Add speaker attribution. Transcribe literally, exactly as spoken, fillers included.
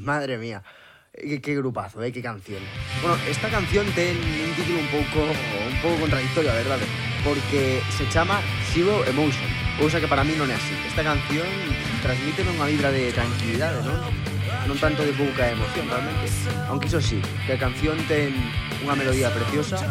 Speaker 1: madre mía. Qué, qué grupazo, eh, qué canción. Bueno, esta canción tiene un título un pouco un pouco contradictorio, a verdade, porque se chama Zero Emotion, cousa que para mí non é así. Esta canción transmite unha vibra de tranquilidade, non? Non tanto de pouca emoción, realmente. Aunque iso sí, que a canción ten unha melodía preciosa